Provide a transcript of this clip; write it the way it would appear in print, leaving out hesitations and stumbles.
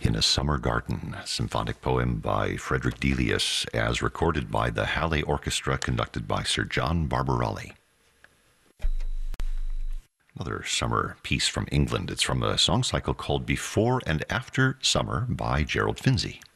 In a Summer Garden, symphonic poem by Frederick Delius, as recorded by the Halle Orchestra, conducted by Sir John Barbarelli. Another summer piece from England. It's from a song cycle called Before and After Summer by Gerald Finzi.